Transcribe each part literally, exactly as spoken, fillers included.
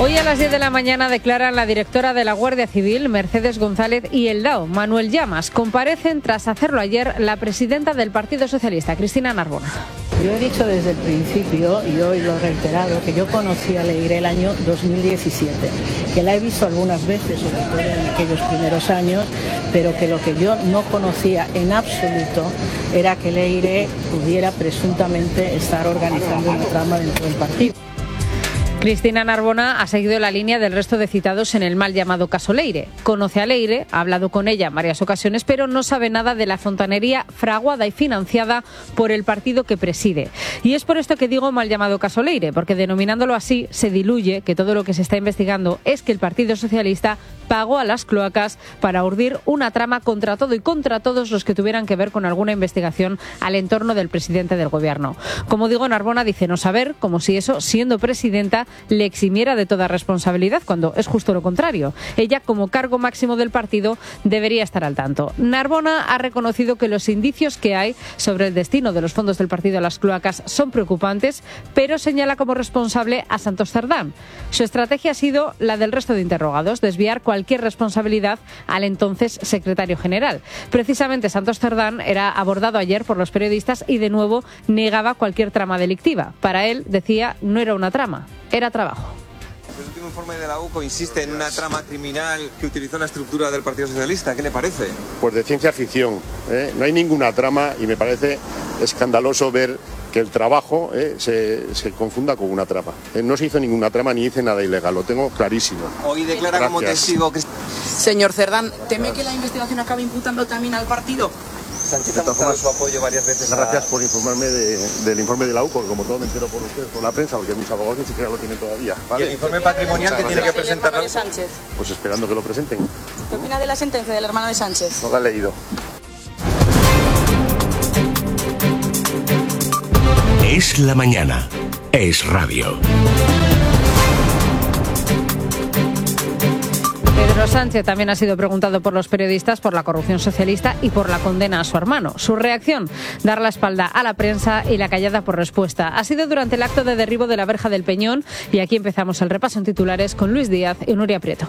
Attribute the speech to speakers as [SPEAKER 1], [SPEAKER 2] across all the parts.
[SPEAKER 1] Hoy a las diez de la mañana declaran la directora de la Guardia Civil, Mercedes González, y el D A O, Manuel Llamas. Comparecen tras hacerlo ayer la presidenta del Partido Socialista, Cristina Narbona.
[SPEAKER 2] Yo he dicho desde el principio, y hoy lo he reiterado, que yo conocí a Leire el año dos mil diecisiete, que la he visto algunas veces, sobre todo en aquellos primeros años, pero que lo que yo no conocía en absoluto era que Leire pudiera presuntamente estar organizando una trama dentro del partido.
[SPEAKER 1] Cristina Narbona ha seguido la línea del resto de citados en el mal llamado caso Leire. Conoce a Leire, ha hablado con ella en varias ocasiones, pero no sabe nada de la fontanería fraguada y financiada por el partido que preside. Y es por esto que digo mal llamado caso Leire, porque denominándolo así se diluye que todo lo que se está investigando es que el Partido Socialista pagó a las cloacas para urdir una trama contra todo y contra todos los que tuvieran que ver con alguna investigación al entorno del presidente del gobierno. Como digo, Narbona dice no saber, como si eso, siendo presidenta, le eximiera de toda responsabilidad, cuando es justo lo contrario. Ella, como cargo máximo del partido, debería estar al tanto. Narbona ha reconocido que los indicios que hay sobre el destino de los fondos del partido a las cloacas son preocupantes, pero señala como responsable a Santos Cerdán. Su estrategia ha sido la del resto de interrogados, desviar cualquier responsabilidad al entonces secretario general. Precisamente Santos Cerdán era abordado ayer por los periodistas y de nuevo negaba cualquier trama delictiva. Para él, decía, no era una trama, era trabajo.
[SPEAKER 3] El último informe de la U C O insiste en una trama criminal que utilizó la estructura del Partido Socialista. ¿Qué le parece?
[SPEAKER 4] Pues de ciencia ficción. ¿eh? No hay ninguna trama y me parece escandaloso ver que el trabajo eh, se, se confunda con una trama. Eh, no se hizo ninguna trama ni hice nada ilegal, lo tengo clarísimo.
[SPEAKER 3] Hoy declara
[SPEAKER 4] Gracias.
[SPEAKER 3] como testigo...
[SPEAKER 5] Señor Cerdán, ¿teme que la investigación acabe imputando también al partido?
[SPEAKER 3] Sánchez ha mostrado su apoyo varias veces.
[SPEAKER 4] Gracias
[SPEAKER 3] a...
[SPEAKER 4] por informarme de, del informe de la U C O, porque como todo me entero por ustedes, por la prensa, porque mis abogados ni siquiera lo tienen todavía. ¿vale?
[SPEAKER 3] ¿Y el informe patrimonial que tiene que presentar?
[SPEAKER 5] Sánchez.
[SPEAKER 4] Pues esperando que lo presenten.
[SPEAKER 5] ¿Qué opina de la sentencia del hermano de Sánchez?
[SPEAKER 4] No la he leído.
[SPEAKER 6] Es la mañana. Es radio.
[SPEAKER 1] Pedro Sánchez también ha sido preguntado por los periodistas por la corrupción socialista y por la condena a su hermano. Su reacción, dar la espalda a la prensa y la callada por respuesta. Ha sido durante el acto de derribo de la verja del Peñón y aquí empezamos el repaso en titulares con Luis Díaz y Nuria Prieto.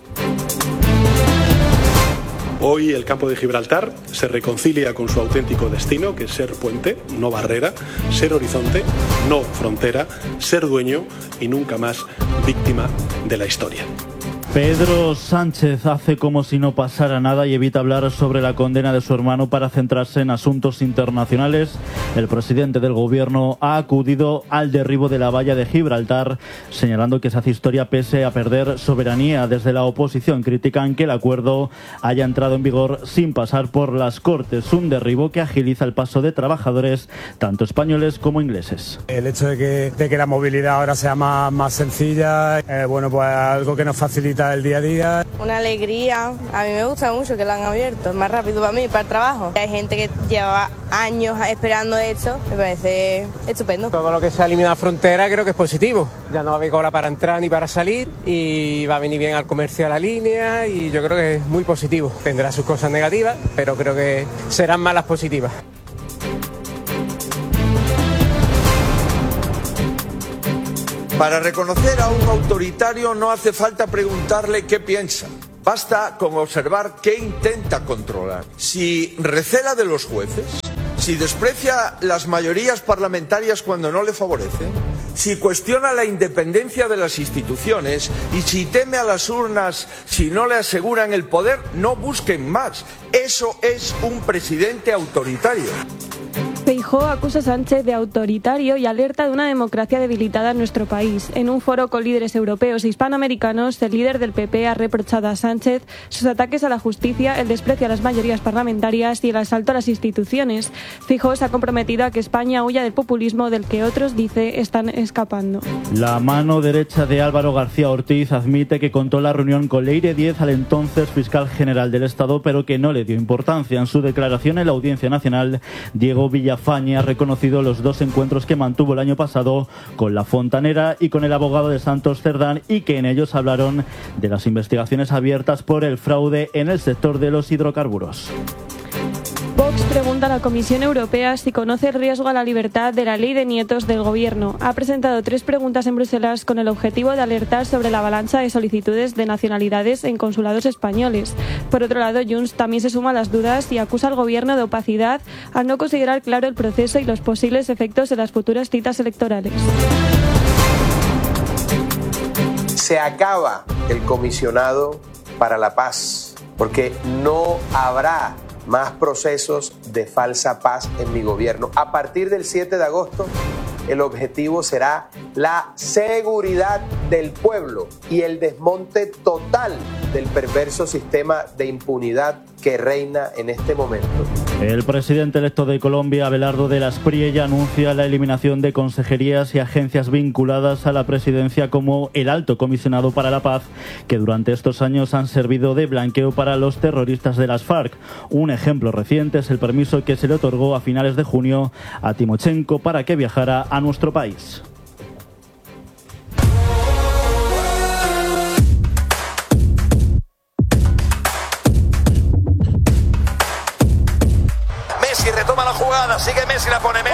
[SPEAKER 7] Hoy el campo de Gibraltar se reconcilia con su auténtico destino, que es ser puente, no barrera, ser horizonte, no frontera, ser dueño y nunca más víctima de la historia.
[SPEAKER 8] Pedro Sánchez hace como si no pasara nada y evita hablar sobre la condena de su hermano para centrarse en asuntos internacionales. El presidente del gobierno ha acudido al derribo de la valla de Gibraltar, señalando que se hace historia pese a perder soberanía. Desde la oposición critican que el acuerdo haya entrado en vigor sin pasar por las Cortes, un derribo que agiliza el paso de trabajadores, tanto españoles como ingleses.
[SPEAKER 9] El hecho de que, de que la movilidad ahora sea más, más sencilla, eh, bueno, pues algo que nos facilita el día a día.
[SPEAKER 10] Una alegría, a mí me gusta mucho que lo han abierto, es más rápido para mí, para el trabajo. Hay gente que lleva años esperando esto, me parece estupendo.
[SPEAKER 11] Todo lo que se elimina la frontera creo que es positivo, ya no va a haber cola para entrar ni para salir y va a venir bien al comercio a la línea y yo creo que es muy positivo. Tendrá sus cosas negativas, pero creo que serán más las positivas.
[SPEAKER 12] Para reconocer a un autoritario no hace falta preguntarle qué piensa. Basta con observar qué intenta controlar. Si recela de los jueces, si desprecia las mayorías parlamentarias cuando no le favorecen, si cuestiona la independencia de las instituciones y si teme a las urnas si no le aseguran el poder, no busquen más. Eso es un presidente autoritario.
[SPEAKER 13] Feijóo acusa a Sánchez de autoritario y alerta de una democracia debilitada en nuestro país. En un foro con líderes europeos e hispanoamericanos, el líder del P P ha reprochado a Sánchez sus ataques a la justicia, el desprecio a las mayorías parlamentarias y el asalto a las instituciones. Feijóo se ha comprometido a que España huya del populismo del que otros, dice, están escapando.
[SPEAKER 8] La mano derecha de Álvaro García Ortiz admite que contó la reunión con Leire Díez, al entonces fiscal general del Estado, pero que no le dio importancia. En su declaración en la Audiencia Nacional, Diego Villafañe ha reconocido los dos encuentros que mantuvo el año pasado con la fontanera y con el abogado de Santos Cerdán y que en ellos hablaron de las investigaciones abiertas por el fraude en el sector de los hidrocarburos.
[SPEAKER 13] Vox Vox pregunta a la Comisión Europea si conoce el riesgo a la libertad de la ley de nietos del gobierno. Ha presentado tres preguntas en Bruselas con el objetivo de alertar sobre la avalancha de solicitudes de nacionalidades en consulados españoles. Por otro lado, Junts también se suma a las dudas y acusa al gobierno de opacidad al no considerar claro el proceso y los posibles efectos de las futuras citas electorales.
[SPEAKER 14] Se acaba el comisionado para la paz, porque no habrá más procesos de falsa paz en mi gobierno. A partir del siete de agosto, el objetivo será la seguridad del pueblo y el desmonte total del perverso sistema de impunidad que reina en este momento.
[SPEAKER 8] El presidente electo de Colombia, Abelardo de la Espriella, anuncia la eliminación de consejerías y agencias vinculadas a la presidencia como el Alto Comisionado para la Paz, que durante estos años han servido de blanqueo para los terroristas de las FARC. Un ejemplo reciente es el permiso que se le otorgó a finales de junio a Timochenko para que viajara a nuestro país.
[SPEAKER 15] Messi retoma la jugada, sigue Messi, la pone Messi.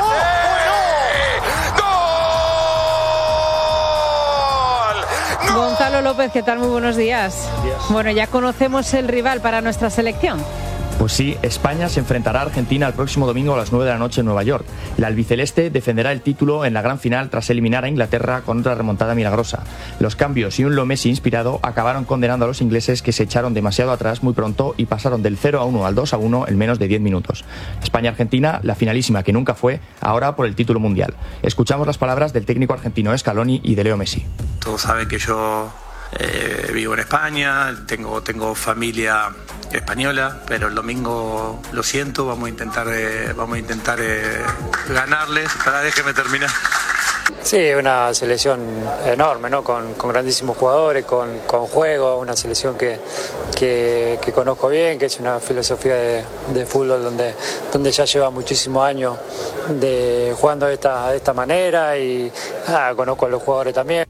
[SPEAKER 1] ¡Gol! Gonzalo López, ¿qué tal? Muy buenos días.
[SPEAKER 16] días.
[SPEAKER 1] Bueno, ya conocemos el rival para nuestra selección.
[SPEAKER 16] Pues sí, España se enfrentará a Argentina el próximo domingo a las nueve de la noche en Nueva York. La albiceleste defenderá el título en la gran final tras eliminar a Inglaterra con otra remontada milagrosa. Los cambios y un Lo Messi inspirado acabaron condenando a los ingleses, que se echaron demasiado atrás muy pronto y pasaron del cero a uno al dos a uno en menos de diez minutos. España-Argentina, la finalísima que nunca fue, ahora por el título mundial. Escuchamos las palabras del técnico argentino Scaloni y de Leo Messi.
[SPEAKER 17] Todos saben que yo eh, vivo en España, tengo, tengo familia española, pero el domingo lo siento, vamos a intentar eh, vamos a intentar eh, ganarles. Para déjeme terminar.
[SPEAKER 18] Sí, una selección enorme, ¿no? Con, con grandísimos jugadores, con, con juego, una selección que, que, que conozco bien, que es una filosofía de, de fútbol donde, donde ya lleva muchísimos años de jugando de esta, de esta manera y ah, conozco a los jugadores también.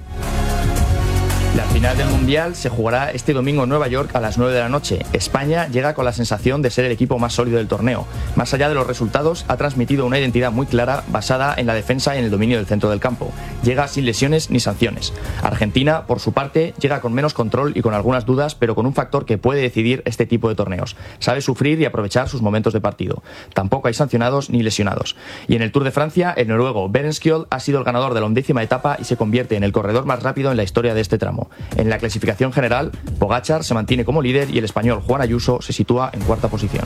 [SPEAKER 16] La final del Mundial se jugará este domingo en Nueva York a las nueve de la noche. España llega con la sensación de ser el equipo más sólido del torneo. Más allá de los resultados, ha transmitido una identidad muy clara basada en la defensa y en el dominio del centro del campo. Llega sin lesiones ni sanciones. Argentina, por su parte, llega con menos control y con algunas dudas, pero con un factor que puede decidir este tipo de torneos. Sabe sufrir y aprovechar sus momentos de partido. Tampoco hay sancionados ni lesionados. Y en el Tour de Francia, el noruego Berenskjold ha sido el ganador de la undécima etapa y se convierte en el corredor más rápido en la historia de este tramo. En la clasificación general, Pogačar se mantiene como líder y el español Juan Ayuso se sitúa en cuarta posición.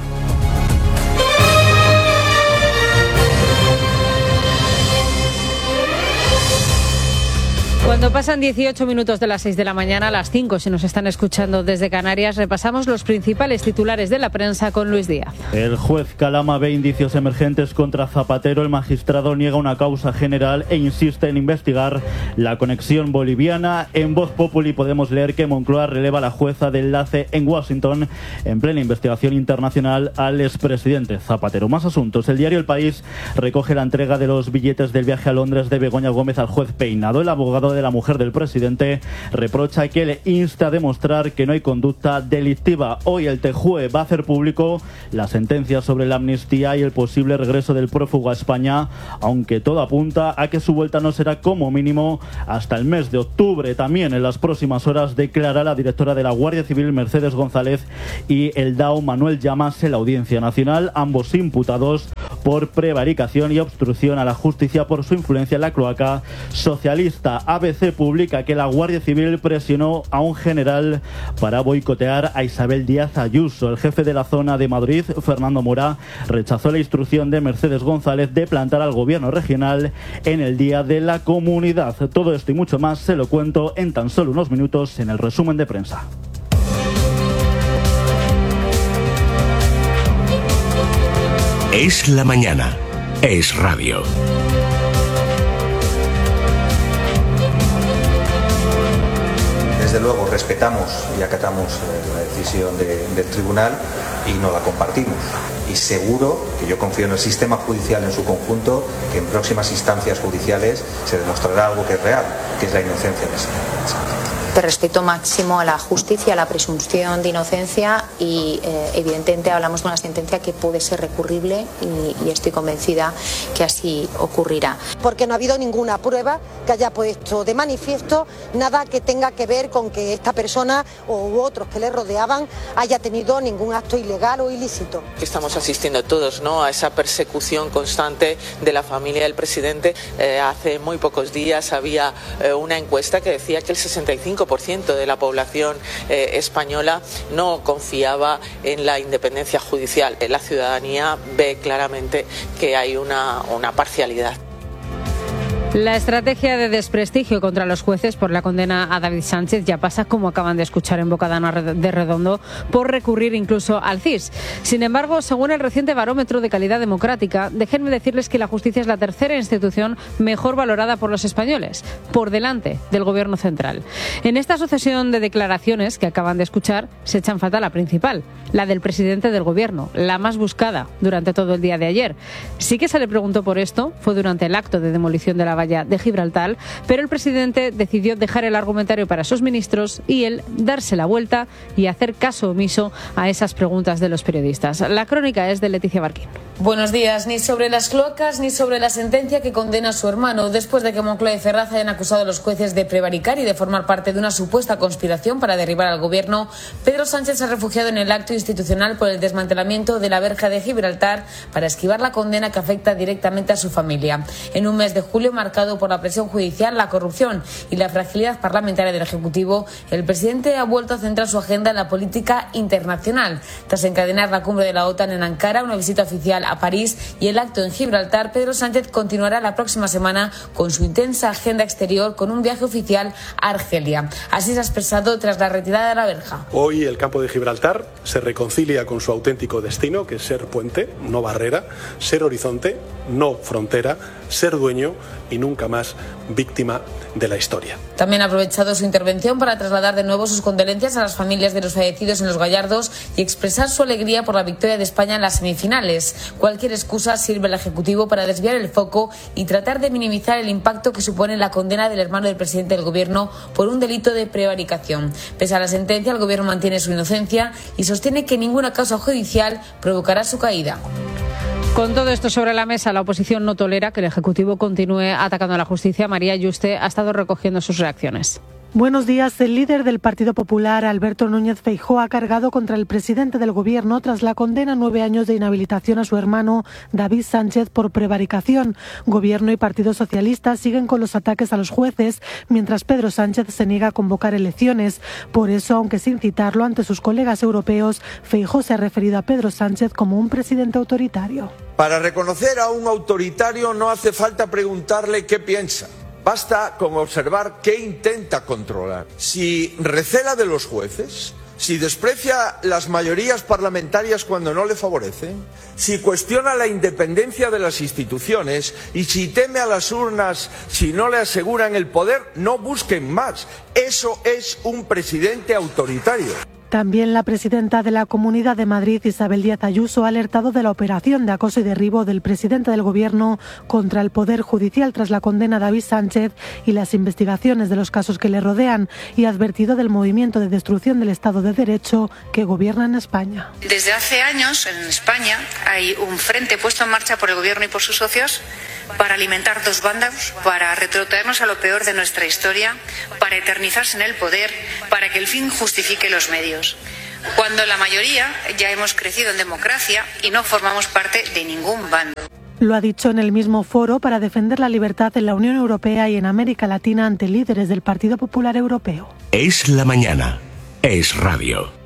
[SPEAKER 1] Cuando pasan dieciocho minutos de las seis de la mañana, a las cinco, si nos están escuchando desde Canarias, repasamos los principales titulares de la prensa con Luis Díaz.
[SPEAKER 8] El juez Calama ve indicios emergentes contra Zapatero. El magistrado niega una causa general e insiste en investigar la conexión boliviana. En Voz Populi podemos leer que Moncloa releva a la jueza de enlace en Washington en plena investigación internacional al expresidente Zapatero. Más asuntos. El diario El País recoge la entrega de los billetes del viaje a Londres de Begoña Gómez al juez Peinado. El abogado de la mujer del presidente reprocha que le insta a demostrar que no hay conducta delictiva. Hoy el T J U E va a hacer público la sentencia sobre la amnistía y el posible regreso del prófugo a España, aunque todo apunta a que su vuelta no será como mínimo hasta el mes de octubre. También en las próximas horas declara la directora de la Guardia Civil, Mercedes González, y el D A O, Manuel Llamas, en la Audiencia Nacional, ambos imputados por prevaricación y obstrucción a la justicia por su influencia en la cloaca socialista. A B C publica que la Guardia Civil presionó a un general para boicotear a Isabel Díaz Ayuso. El jefe de la zona de Madrid, Fernando Mora, rechazó la instrucción de Mercedes González de plantar al gobierno regional en el Día de la Comunidad. Todo esto y mucho más se lo cuento en tan solo unos minutos en el resumen de prensa.
[SPEAKER 6] Es la mañana. Es radio.
[SPEAKER 19] Desde desde luego respetamos y acatamos la decisión de, del tribunal y no la compartimos. Y seguro que yo confío en el sistema judicial en su conjunto, que en próximas instancias judiciales se demostrará algo que es real, que es la inocencia de Sánchez.
[SPEAKER 20] De respeto máximo a la justicia, a la presunción de inocencia y eh, evidentemente hablamos de una sentencia que puede ser recurrible y, y estoy convencida que así ocurrirá.
[SPEAKER 21] Porque no ha habido ninguna prueba que haya puesto de manifiesto nada que tenga que ver con que esta persona u otros que le rodeaban haya tenido ningún acto ilegal o ilícito.
[SPEAKER 22] Estamos asistiendo todos, ¿no?, a esa persecución constante de la familia del presidente. Eh, hace muy pocos días había eh, una encuesta que decía que el sesenta y cinco por ciento de la población eh, española no confiaba en la independencia judicial. La ciudadanía ve claramente que hay una, una parcialidad.
[SPEAKER 1] La estrategia de desprestigio contra los jueces por la condena a David Sánchez ya pasa, como acaban de escuchar en boca de Ana de Redondo, por recurrir incluso al C I S. Sin embargo, según el reciente barómetro de calidad democrática, déjenme decirles que la justicia es la tercera institución mejor valorada por los españoles, por delante del Gobierno central. En esta sucesión de declaraciones que acaban de escuchar, se echa en falta la principal, la del presidente del Gobierno, la más buscada durante todo el día de ayer. Sí que se le preguntó por esto, fue durante el acto de demolición de la valla de Gibraltar, pero el presidente decidió dejar el argumentario para sus ministros y él darse la vuelta y hacer caso omiso a esas preguntas de los periodistas. La crónica es de Leticia Barquín.
[SPEAKER 23] Buenos días. Ni sobre las cloacas ni sobre la sentencia que condena a su hermano después de que Moncloa y Ferraz hayan acusado a los jueces de prevaricar y de formar parte de una supuesta conspiración para derribar al gobierno. Pedro Sánchez se ha refugiado en el acto institucional por el desmantelamiento de la verja de Gibraltar para esquivar la condena que afecta directamente a su familia. En un mes de julio marcado por la presión judicial, la corrupción y la fragilidad parlamentaria del Ejecutivo, el presidente ha vuelto a centrar su agenda en la política internacional. Tras encadenar la cumbre de la OTAN en Ankara, una visita oficial a París y el acto en Gibraltar, Pedro Sánchez continuará la próxima semana con su intensa agenda exterior con un viaje oficial a Argelia. Así se ha expresado tras la retirada de la verja.
[SPEAKER 7] Hoy el campo de Gibraltar se reconcilia con su auténtico destino, que es ser puente, no barrera, ser horizonte, no frontera, ser dueño y nunca más víctima de la historia.
[SPEAKER 23] También ha aprovechado su intervención para trasladar de nuevo sus condolencias a las familias de los fallecidos en Los Gallardos y expresar su alegría por la victoria de España en las semifinales. Cualquier excusa sirve al Ejecutivo para desviar el foco y tratar de minimizar el impacto que supone la condena del hermano del presidente del Gobierno por un delito de prevaricación. Pese a la sentencia, el Gobierno mantiene su inocencia y sostiene que ninguna causa judicial provocará su caída.
[SPEAKER 1] Con todo esto sobre la mesa, la oposición no tolera que el Ejecutivo continúe atacando a la justicia. María Yuste ha estado recogiendo sus reacciones.
[SPEAKER 24] Buenos días. El líder del Partido Popular, Alberto Núñez Feijóo, ha cargado contra el presidente del Gobierno tras la condena a nueve años de inhabilitación a su hermano David Sánchez por prevaricación. Gobierno y Partido Socialista siguen con los ataques a los jueces, mientras Pedro Sánchez se niega a convocar elecciones. Por eso, aunque sin citarlo ante sus colegas europeos, Feijóo se ha referido a Pedro Sánchez como un presidente autoritario.
[SPEAKER 12] Para reconocer a un autoritario no hace falta preguntarle qué piensa. Basta con observar qué intenta controlar. Si recela de los jueces, si desprecia las mayorías parlamentarias cuando no le favorecen, si cuestiona la independencia de las instituciones y si teme a las urnas si no le aseguran el poder, no busquen más. Eso es un presidente autoritario.
[SPEAKER 24] También la presidenta de la Comunidad de Madrid, Isabel Díaz Ayuso, ha alertado de la operación de acoso y derribo del presidente del Gobierno contra el Poder Judicial tras la condena a David Sánchez y las investigaciones de los casos que le rodean, y ha advertido del movimiento de destrucción del Estado de Derecho que gobierna en España.
[SPEAKER 25] Desde hace años en España hay un frente puesto en marcha por el Gobierno y por sus socios para alimentar dos bandas, para retrotraernos a lo peor de nuestra historia, para eternizarse en el poder, para que el fin justifique los medios. Cuando la mayoría ya hemos crecido en democracia y no formamos parte de ningún bando.
[SPEAKER 24] Lo ha dicho en el mismo foro para defender la libertad en la Unión Europea y en América Latina ante líderes del Partido Popular Europeo.
[SPEAKER 6] Es la mañana. Es radio.